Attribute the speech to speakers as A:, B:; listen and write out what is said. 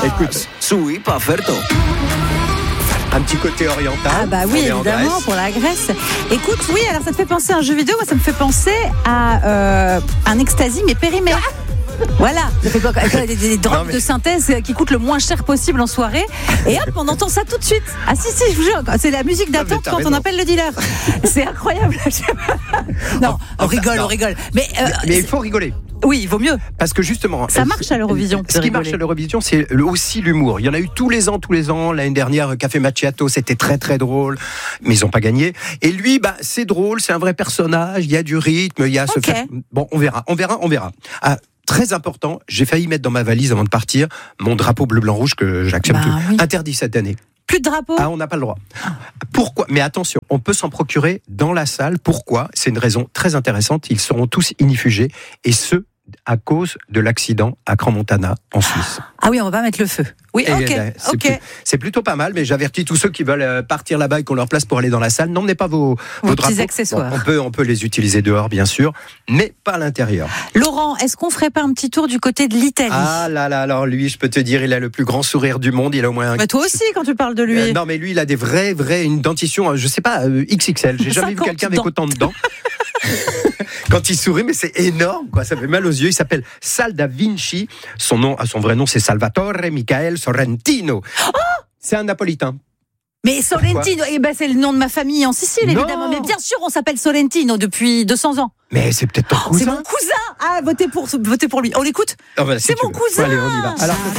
A: Écoute,
B: Sui pa ferto.
A: un petit côté oriental.
C: Ah bah oui,
A: On est en
C: évidemment,
A: Grèce.
C: pour la Grèce. Écoute, oui, alors ça te fait penser à un jeu vidéo, moi ça me fait penser à un ecstasy mais périmé. Voilà, ça fait pas des drogues de synthèse qui coûtent le moins cher possible en soirée. Et hop, on entend ça tout de suite. Ah si, je vous jure, c'est la musique d'attente quand on appelle le dealer. C'est incroyable. Non, on rigole. Mais
A: il faut rigoler.
C: oui, il vaut mieux.
A: Parce que justement,
C: Ça marche à l'Eurovision.
A: Ce qui marche à l'Eurovision, c'est aussi l'humour. Il y en a eu tous les ans. L'année dernière, Café Macchiato, c'était très très drôle, mais ils n'ont pas gagné. Et lui, c'est drôle, c'est un vrai personnage. Il y a du rythme, il y a ce fait. Bon, on verra. Ah, très important, j'ai failli mettre dans ma valise avant de partir mon drapeau bleu blanc rouge que j'accepte interdit cette année.
C: Plus de drapeau.
A: Ah, on n'a pas le droit. Pourquoi ? Mais attention, on peut s'en procurer dans la salle. Pourquoi ? C'est une raison très intéressante. Ils seront tous inifugés, et ce, à cause de l'accident à Crans-Montana, en Suisse.
C: Ah oui, on va pas mettre le feu. Oui, ok.
A: C'est plutôt pas mal, mais j'avertis tous ceux qui veulent partir là-bas et qu'on leur place pour aller dans la salle. N'emmenez pas vos drapeaux.
C: Petits accessoires.
A: Bon, on peut les utiliser dehors, bien sûr, mais pas à l'intérieur.
C: Laurent, est-ce qu'on ferait pas un petit tour du côté de l'Italie ?
A: Ah là là, alors lui, je peux te dire, il a le plus grand sourire du monde. Il a au moins
C: Bah toi aussi, quand tu parles de lui.
A: non, mais lui, il a des une dentition, je sais pas, XXL. J'ai jamais vu quelqu'un avec autant de dents. Quand il sourit, mais c'est énorme, quoi. Ça fait mal aux yeux. Il s'appelle Sal da Vinci. Son vrai nom, c'est Salvatore Michael Sorrentino. Oh, c'est un Napolitain.
C: Mais Sorrentino, c'est le nom de ma famille en Sicile, évidemment. Mais bien sûr, on s'appelle Sorrentino depuis 200 ans.
A: Mais c'est peut-être ton cousin.
C: C'est mon cousin. Ah, votez pour lui. On l'écoute.
A: Oh, c'est
C: mon cousin.
A: Allez, on y va. Alors,